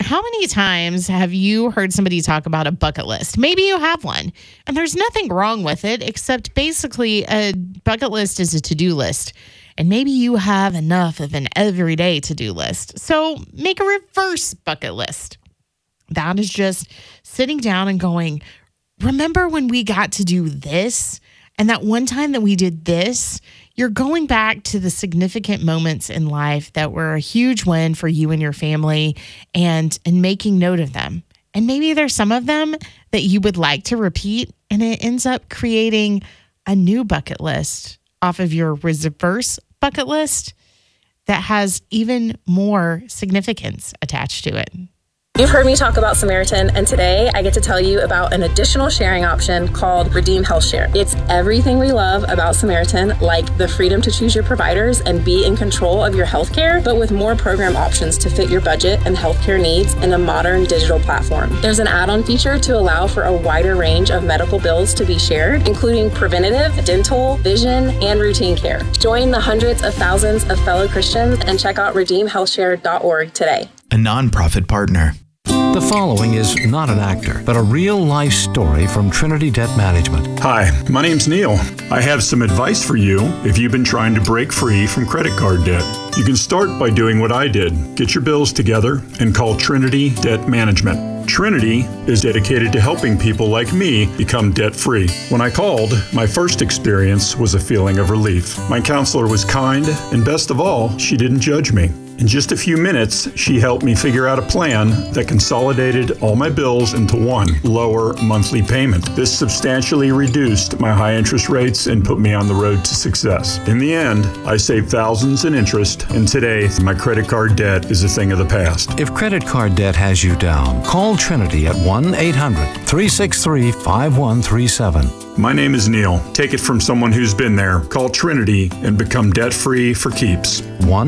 how many times have you heard somebody talk about a bucket list? Maybe you have one, and there's nothing wrong with it, except basically a bucket list is a to-do list. And maybe you have enough of an everyday to-do list. So make a reverse bucket list. That is just sitting down and going, remember when we got to do this? And that one time that we did this? You're going back to the significant moments in life that were a huge win for you and your family and making note of them. And maybe there's some of them that you would like to repeat, and it ends up creating a new bucket list off of your reverse bucket list that has even more significance attached to it. You've heard me talk about Samaritan, and today I get to tell you about an additional sharing option called Redeem Health Share. It's everything we love about Samaritan, like the freedom to choose your providers and be in control of your healthcare, but with more program options to fit your budget and healthcare needs in a modern digital platform. There's an add-on feature to allow for a wider range of medical bills to be shared, including preventative, dental, vision, and routine care. Join the hundreds of thousands of fellow Christians and check out redeemhealthshare.org today. A nonprofit partner. The following is not an actor, but a real-life story from Trinity Debt Management. Hi, my name's Neil. I have some advice for you if you've been trying to break free from credit card debt. You can start by doing what I did. Get your bills together and call Trinity Debt Management. Trinity is dedicated to helping people like me become debt-free. When I called, my first experience was a feeling of relief. My counselor was kind, and best of all, she didn't judge me. In just a few minutes, she helped me figure out a plan that consolidated all my bills into one lower monthly payment. This substantially reduced my high interest rates and put me on the road to success. In the end, I saved thousands in interest, and today, my credit card debt is a thing of the past. If credit card debt has you down, call Trinity at 1-800-363-5137. My name is Neil. Take it from someone who's been there. Call Trinity and become debt-free for keeps.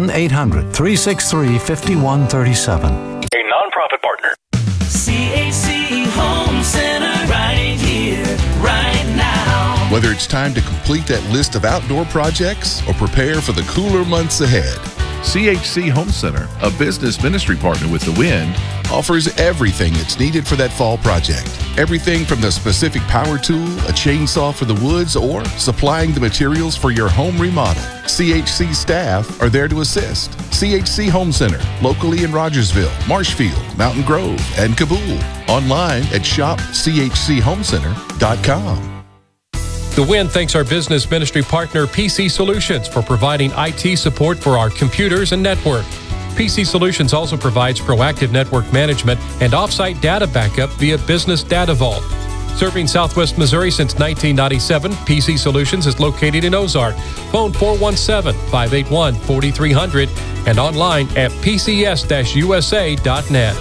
1-800-363-5137. A nonprofit partner. CHC Home Center right here, right now. Whether it's time to complete that list of outdoor projects or prepare for the cooler months ahead, CHC Home Center, a business ministry partner with The Wind, offers everything that's needed for that fall project. Everything from the specific power tool, a chainsaw for the woods, or supplying the materials for your home remodel. CHC staff are there to assist. CHC Home Center, locally in Rogersville, Marshfield, Mountain Grove, and Kabul. Online at shopchcHomecenter.com. The Wind thanks our business ministry partner, PC Solutions, for providing IT support for our computers and network. PC Solutions also provides proactive network management and offsite data backup via Business Data Vault. Serving Southwest Missouri since 1997, PC Solutions is located in Ozark. Phone 417-581-4300 and online at pcs-usa.net.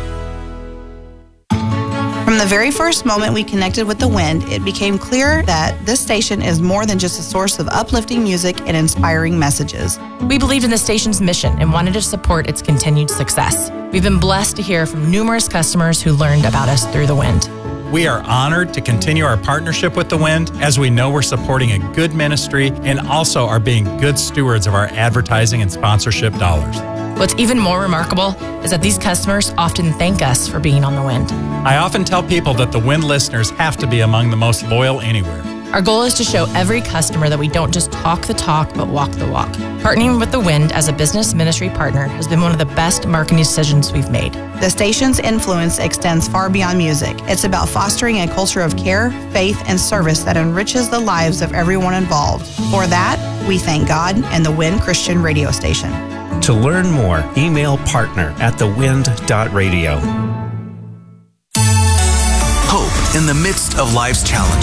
From the very first moment we connected with The Wind, it became clear that this station is more than just a source of uplifting music and inspiring messages. We believed in the station's mission and wanted to support its continued success. We've been blessed to hear from numerous customers who learned about us through The Wind. We are honored to continue our partnership with The Wind, as we know we're supporting a good ministry and also are being good stewards of our advertising and sponsorship dollars. What's even more remarkable is that these customers often thank us for being on The Wind. I often tell people that The Wind listeners have to be among the most loyal anywhere. Our goal is to show every customer that we don't just talk the talk, but walk the walk. Partnering with The Wind as a business ministry partner has been one of the best marketing decisions we've made. The station's influence extends far beyond music. It's about fostering a culture of care, faith, and service that enriches the lives of everyone involved. For that, we thank God and The Wind Christian radio station. To learn more, email partner@thewind.radio. Hope in the midst of life's challenges.